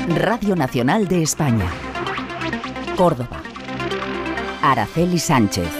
Radio Nacional de España. Córdoba. Araceli Sánchez.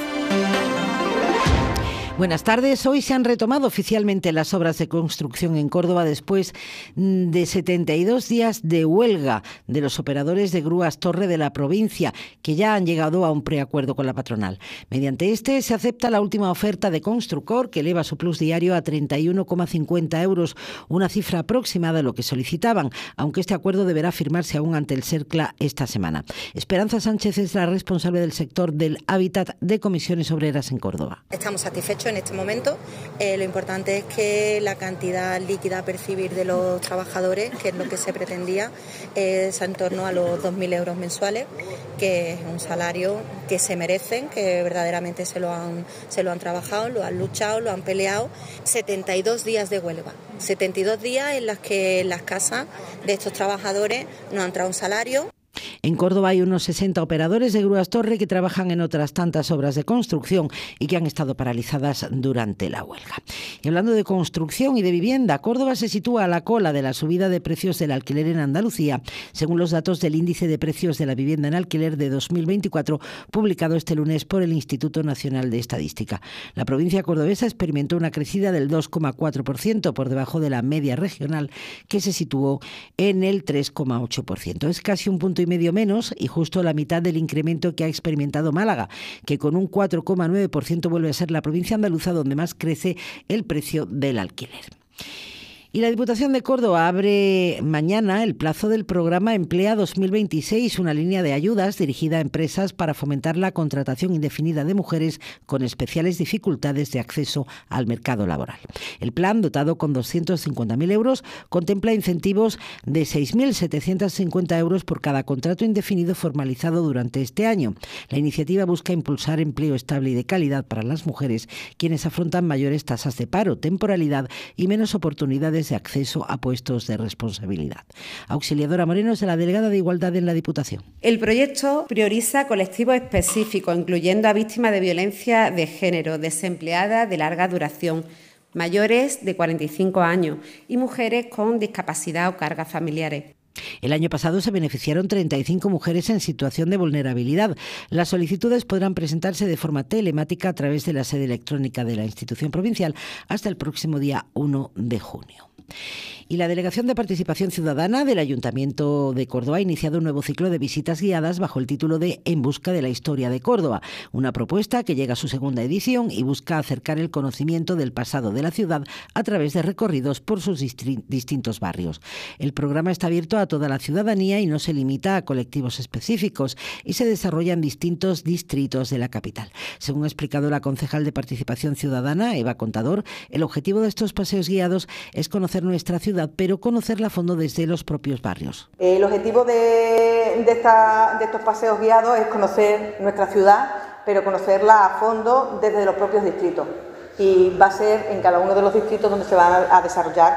Buenas tardes. Hoy se han retomado oficialmente las obras de construcción en Córdoba después de 72 días de huelga de los operadores de grúas Torre de la provincia, que ya han llegado a un preacuerdo con la patronal. Mediante este se acepta la última oferta de Construcor, que eleva su plus diario a 31,50 euros, una cifra aproximada a lo que solicitaban, aunque este acuerdo deberá firmarse aún ante el CERCLA esta semana. Esperanza Sánchez es la responsable del sector del hábitat de Comisiones Obreras en Córdoba. Estamos satisfechos en este momento. Lo importante es que la cantidad líquida a percibir de los trabajadores, que es lo que se pretendía, es en torno a los 2.000 euros mensuales, que es un salario que se merecen, que verdaderamente se lo han trabajado, lo han luchado, lo han peleado. 72 días de huelga, 72 días en las que en las casas de estos trabajadores no ha entrado un salario. En Córdoba hay unos 60 operadores de grúas Torre que trabajan en otras tantas obras de construcción y que han estado paralizadas durante la huelga. Y hablando de construcción y de vivienda, Córdoba se sitúa a la cola de la subida de precios del alquiler en Andalucía, según los datos del Índice de Precios de la Vivienda en Alquiler de 2024, publicado este lunes por el Instituto Nacional de Estadística. La provincia cordobesa experimentó una crecida del 2,4%, por debajo de la media regional, que se situó en el 3,8%. Es casi un punto y medio menos y justo la mitad del incremento que ha experimentado Málaga, que con un 4,9% vuelve a ser la provincia andaluza donde más crece el precio del alquiler. Y la Diputación de Córdoba abre mañana el plazo del programa Emplea 2026, una línea de ayudas dirigida a empresas para fomentar la contratación indefinida de mujeres con especiales dificultades de acceso al mercado laboral. El plan, dotado con 250.000 euros, contempla incentivos de 6.750 euros por cada contrato indefinido formalizado durante este año. La iniciativa busca impulsar empleo estable y de calidad para las mujeres, quienes afrontan mayores tasas de paro, temporalidad y menos oportunidades de acceso a puestos de responsabilidad. Auxiliadora Moreno es la delegada de Igualdad en la Diputación. El proyecto prioriza colectivos específicos, incluyendo a víctimas de violencia de género, desempleadas de larga duración, mayores de 45 años y mujeres con discapacidad o cargas familiares. El año pasado se beneficiaron 35 mujeres en situación de vulnerabilidad. Las solicitudes podrán presentarse de forma telemática a través de la sede electrónica de la institución provincial hasta el próximo día 1 de junio. Y la Delegación de Participación Ciudadana del Ayuntamiento de Córdoba ha iniciado un nuevo ciclo de visitas guiadas bajo el título de En busca de la historia de Córdoba, una propuesta que llega a su segunda edición y busca acercar el conocimiento del pasado de la ciudad a través de recorridos por sus distintos barrios. El programa está abierto a toda la ciudadanía y no se limita a colectivos específicos y se desarrolla en distintos distritos de la capital. Según ha explicado la concejal de Participación Ciudadana, Eva Contador, el objetivo de estos paseos guiados es conocer nuestra ciudad, pero conocerla a fondo desde los propios barrios. El objetivo de estos paseos guiados es conocer nuestra ciudad, pero conocerla a fondo desde los propios distritos. Y va a ser en cada uno de los distritos donde se van a desarrollar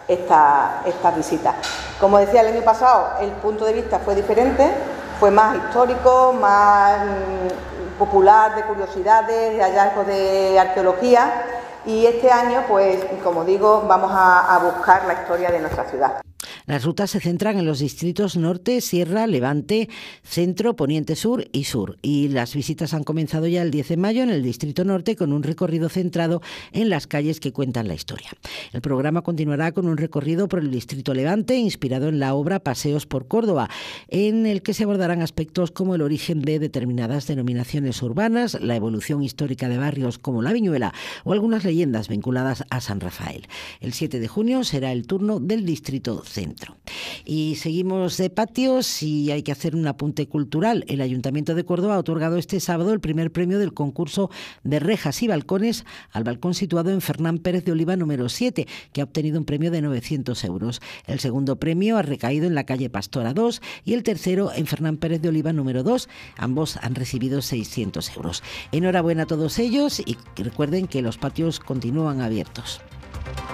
estas visitas. Como decía, el año pasado el punto de vista fue diferente, fue más histórico, más popular, de curiosidades, de hallazgos de arqueología. Y este año, pues, como digo, vamos a buscar la historia de nuestra ciudad. Las rutas se centran en los distritos Norte, Sierra, Levante, Centro, Poniente Sur y Sur. Y las visitas han comenzado ya el 10 de mayo en el distrito Norte con un recorrido centrado en las calles que cuentan la historia. El programa continuará con un recorrido por el distrito Levante, inspirado en la obra Paseos por Córdoba, en el que se abordarán aspectos como el origen de determinadas denominaciones urbanas, la evolución histórica de barrios como La Viñuela o algunas leyendas vinculadas a San Rafael. El 7 de junio será el turno del distrito Centro. Y seguimos de patios y hay que hacer un apunte cultural. El Ayuntamiento de Córdoba ha otorgado este sábado el primer premio del concurso de rejas y balcones al balcón situado en Fernán Pérez de Oliva número 7, que ha obtenido un premio de 900 euros. El segundo premio ha recaído en la calle Pastora 2 y el tercero en Fernán Pérez de Oliva número 2. Ambos han recibido 600 euros. Enhorabuena a todos ellos y recuerden que los patios continúan abiertos.